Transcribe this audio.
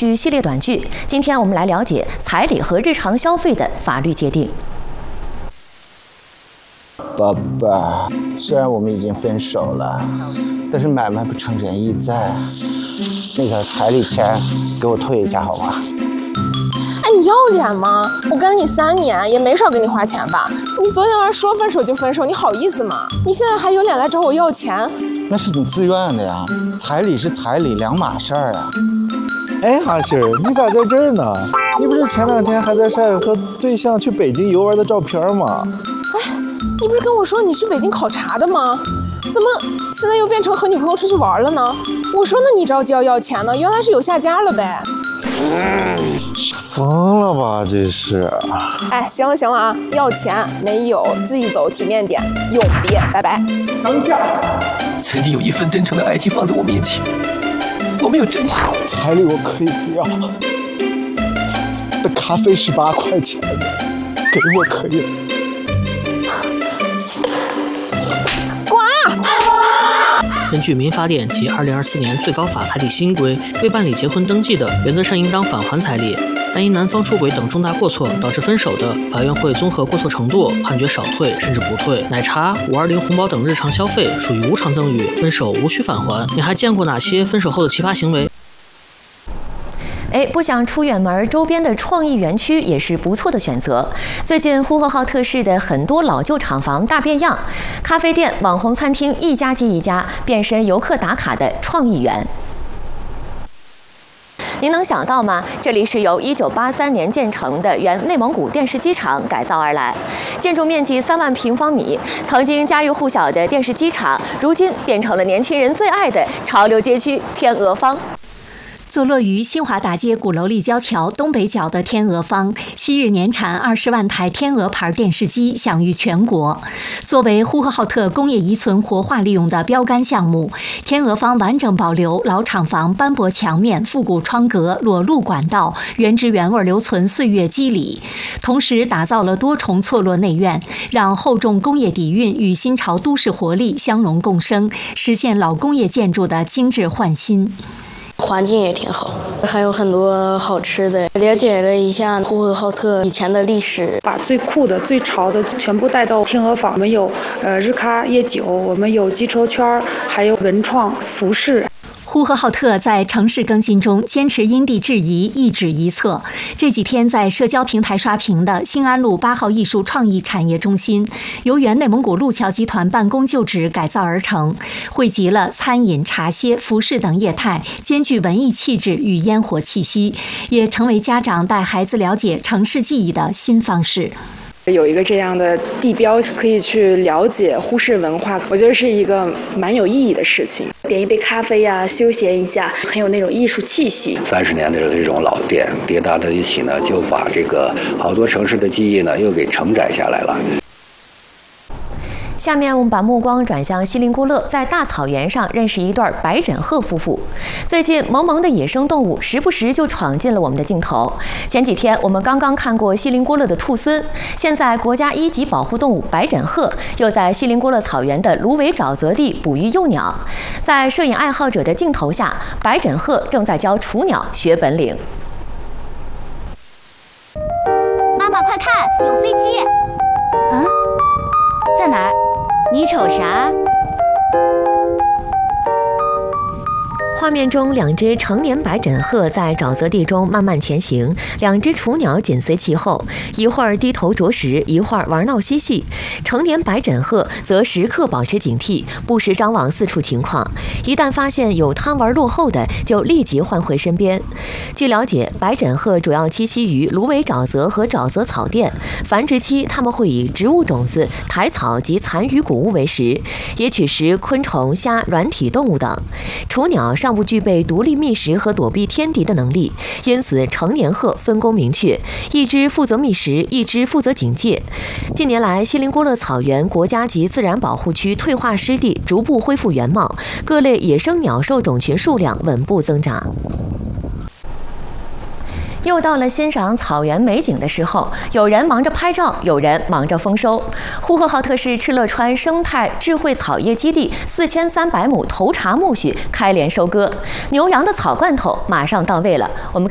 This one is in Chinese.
区系列短剧。今天我们来了解彩礼和日常消费的法律界定。 宝贝儿，虽然我们已经分手了，但是买卖不成仁义在。那个彩礼钱给我退一下好吗？ 哎，你要脸吗？我跟你3年，也没少给你花钱吧？你昨天晚上说分手就分手，你好意思吗？你现在还有脸来找我要钱？ 那是你自愿的呀，彩礼是彩礼，两码事儿啊。 哎，哈心儿，你咋在这儿呢？你不是前2天还在晒和对象去北京游玩的照片吗？ 哎，你不是跟我说你去北京考察的吗？怎么现在又变成和女朋友出去玩了呢？我说那你着急要钱呢，原来是有下家了呗。 疯了吧这是？ 哎，行了行了啊，要钱没有，自己走体面点，永别，拜拜。 等下， 曾经有一份真诚的爱情放在我面前，我没有珍惜。 彩礼我可以不要，那咖啡18块钱的，给我可以。 根据民法典及2024年最高法彩礼新规，未办理结婚登记的，原则上应当返还彩礼；但因男方出轨等重大过错导致分手的，法院会综合过错程度，判决少退甚至不退。奶茶、520红包等日常消费属于无偿赠与，分手无需返还。你还见过哪些分手后的奇葩行为？ 不想出远门，周边的创意园区也是不错的选择。最近呼和浩特市的很多老旧厂房大变样，咖啡店、网红餐厅一家接一家，变身游客打卡的创意园。您能想到吗？这里是由1983年建成的原内蒙古电视机厂改造而来，建筑面积3万平方米，曾经家喻户晓的电视机厂，如今变成了年轻人最爱的潮流街区天鹅坊。 坐落于新华大街鼓楼立交桥东北角的天鹅坊，昔日年产20万台天鹅牌电视机享誉全国。作为呼和浩特工业遗存活化利用的标杆项目，天鹅坊完整保留老厂房斑驳墙面、复古窗格、裸露管道，原汁原味留存岁月肌理。同时打造了多重错落内院，让厚重工业底蕴与新潮都市活力相融共生，实现老工业建筑的精致焕新。 环境也挺好，还有很多好吃的。了解了一下呼和浩特以前的历史， 把最酷的、最潮的全部带到天鹅坊。我们有日咖夜酒，我们有机车圈，还有文创服饰。 呼和浩特在城市更新中坚持因地制宜、一址一策。这几天在社交平台刷屏的兴安路8号艺术创意产业中心，由原内蒙古路桥集团办公旧址改造而成，汇集了餐饮、茶歇、服饰等业态，兼具文艺气质与烟火气息，也成为家长带孩子了解城市记忆的新方式。 有一个这样的地标，可以去了解呼市文化，我觉得是一个蛮有意义的事情。 点一杯咖啡呀，休闲一下，很有那种艺术气息。 30年的这种老店叠搭在一起呢，就把这个好多城市的记忆呢又给承载下来了。 下面我们把目光转向锡林郭勒，在大草原上认识一对白枕鹤夫妇。最近萌萌的野生动物时不时就闯进了我们的镜头。前几天我们刚刚看过锡林郭勒的兔狲，现在国家1级保护动物白枕鹤又在锡林郭勒草原的芦苇沼泽地哺育幼鸟。在摄影爱好者的镜头下，白枕鹤正在教雏鸟学本领。 妈妈快看，有飞机！嗯，在哪儿？你瞅啥？ 画面中，2只成年白枕鹤在沼泽地中慢慢前行，2只雏鸟紧随其后，一会儿低头啄食，一会儿玩闹嬉戏。成年白枕鹤则时刻保持警惕，不时张望四处情况，一旦发现有贪玩落后的，就立即换回身边。据了解，白枕鹤主要栖息于芦苇沼泽和沼泽草甸，繁殖期它们会以植物种子、苔草及残余谷物为食，也取食昆虫、虾、软体动物等。雏鸟尚不具备独立觅食和躲避天敌的能力，因此成年鹤分工明确，一只负责觅食，一只负责警戒。近年来，锡林郭勒草原国家级自然保护区退化湿地逐步恢复原貌，各类野生鸟兽种群数量稳步增长。又到了欣赏草原美景的时候，有人忙着拍照，有人忙着丰收。呼和浩特市敕勒川生态智慧草业基地4300亩头茬苜蓿开镰收割，牛羊的草罐头马上到位了。我们